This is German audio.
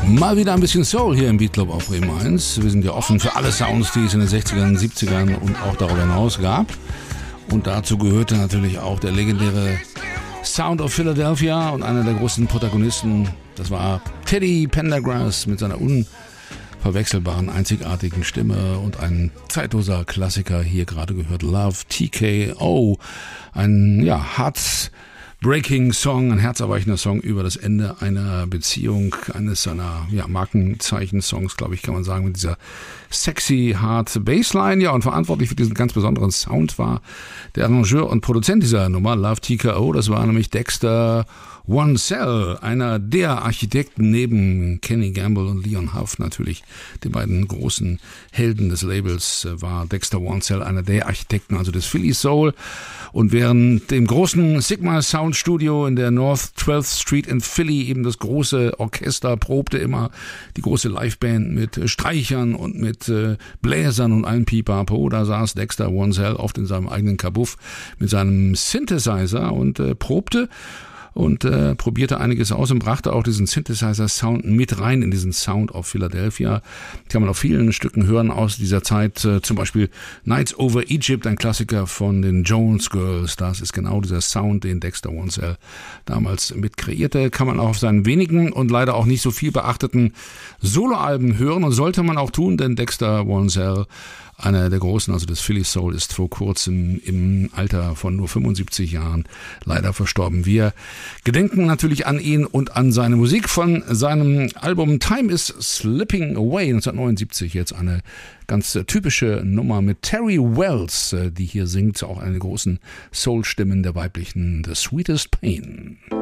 Mal wieder ein bisschen Soul hier im Beat Club auf Bremen 1. Wir sind ja offen für alle Sounds, die es in den 60ern, 70ern und auch darüber hinaus gab. Und dazu gehörte natürlich auch der legendäre Sound of Philadelphia und einer der großen Protagonisten, das war Teddy Pendergrass mit seiner unverwechselbaren, einzigartigen Stimme und ein zeitloser Klassiker, hier gerade gehört, Love TKO, ein Heartbreaking Song, ein herzerweichender Song über das Ende einer Beziehung, eines seiner Markenzeichen-Songs, glaube ich, kann man sagen, mit dieser sexy, hard Bassline. Ja, und verantwortlich für diesen ganz besonderen Sound war der Arrangeur und Produzent dieser Nummer, Love TKO, das war nämlich Dexter Wansel, einer der Architekten neben Kenny Gamble und Leon Huff natürlich, den beiden großen Helden des Labels, war Dexter Wansel einer der Architekten, also des Philly Soul. Und während dem großen Sigma Sound Studio in der North 12th Street in Philly eben das große Orchester probte immer, die große Liveband mit Streichern und mit Bläsern und allem Pipapo, da saß Dexter Wansel oft in seinem eigenen Kabuff mit seinem Synthesizer und probte und probierte einiges aus und brachte auch diesen Synthesizer-Sound mit rein in diesen Sound of Philadelphia. Kann man auf vielen Stücken hören aus dieser Zeit, zum Beispiel Nights Over Egypt, ein Klassiker von den Jones Girls. Das ist genau dieser Sound, den Dexter Wansel damals mit kreierte. Kann man auch auf seinen wenigen und leider auch nicht so viel beachteten Soloalben hören und sollte man auch tun, denn Dexter Wansel, einer der Großen, also des Philly Soul, ist vor kurzem im Alter von nur 75 Jahren leider verstorben. Wir gedenken natürlich an ihn und an seine Musik von seinem Album Time is Slipping Away 1979. Jetzt eine ganz typische Nummer mit Terry Wells, die hier singt, auch eine der großen Soul-Stimmen der weiblichen The Sweetest Pain.